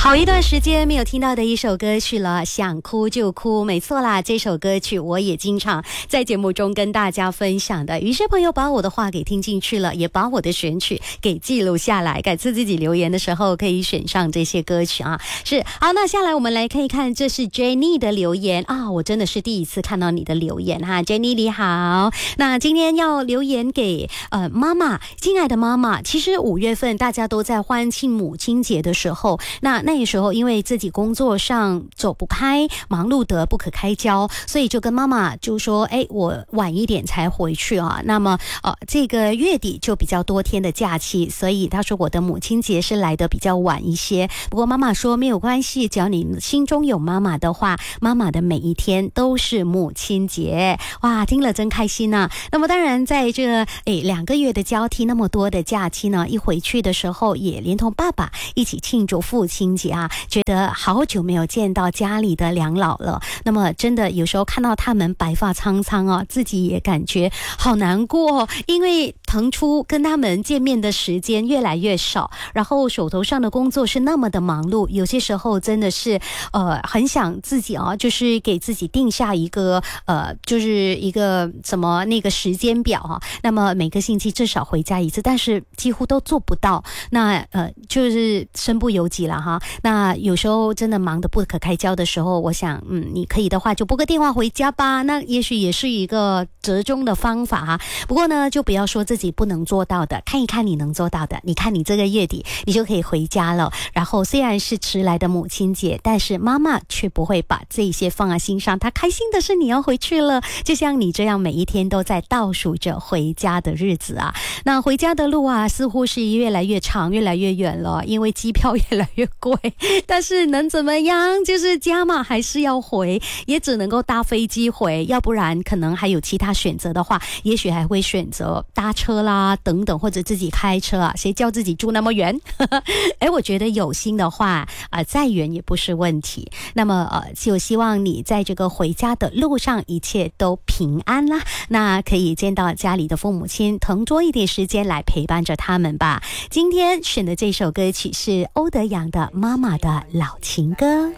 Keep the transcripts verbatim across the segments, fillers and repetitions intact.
好一段时间没有听到的一首歌曲了，想哭就哭，没错啦，这首歌曲我也经常在节目中跟大家分享的。于是朋友把我的话给听进去了，也把我的选曲给记录下来，改次自己留言的时候可以选上这些歌曲啊。是，好，那下来我们来看一看，这是 Jenny 的留言啊，我真的是第一次看到你的留言哈 ，Jenny 你好。那今天要留言给呃妈妈，亲爱的妈妈，其实五月份大家都在欢庆母亲节的时候，那那那时候因为自己工作上走不开，忙碌得不可开交，所以就跟妈妈就说，哎，我晚一点才回去啊。那么呃，这个月底就比较多天的假期，所以他说我的母亲节是来得比较晚一些。不过妈妈说没有关系，只要你心中有妈妈的话，妈妈的每一天都是母亲节。哇，听了真开心啊。那么当然在这哎两个月的交替，那么多的假期呢，一回去的时候也连同爸爸一起庆祝父亲节啊，觉得好久没有见到家里的两老了。那么真的有时候看到他们白发苍苍啊，自己也感觉好难过，因为腾出跟他们见面的时间越来越少，然后手头上的工作是那么的忙碌，有些时候真的是呃很想自己啊，就是给自己定下一个呃就是一个什么那个时间表啊，那么每个星期至少回家一次，但是几乎都做不到。那呃就是身不由己了哈。那有时候真的忙得不可开交的时候，我想嗯你可以的话就拨个电话回家吧，那也许也是一个折中的方法哈。不过呢就不要说自己不能做到的，看一看你能做到的。你看你这个月底你就可以回家了，然后虽然是迟来的母亲节，但是妈妈却不会把这些放在心上，她开心的是你要回去了，就像你这样每一天都在倒数着回家的日子啊。那回家的路啊似乎是越来越长越来越远了，因为机票越来越贵，但是能怎么样，就是家嘛还是要回，也只能够搭飞机回，要不然可能还有其他选择的话，也许还会选择搭车啦等等，或者自己开车啊，谁叫自己住那么远哎，我觉得有心的话啊、呃，再远也不是问题。那么呃，就希望你在这个回家的路上一切都平安啦，那可以见到家里的父母亲，腾出一点时间来陪伴着他们吧。今天选的这首歌曲是欧德阳的妈妈的老情歌。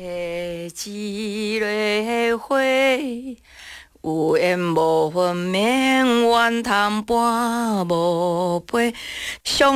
一蕊花，有缘无分，免怨叹半无陪。